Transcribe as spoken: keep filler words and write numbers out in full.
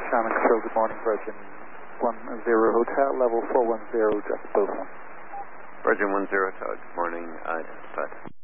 Shannon Control, good morning, Virgin one zero Hotel, level four one zero, just both one. Virgin one zero Hotel, good morning, identified.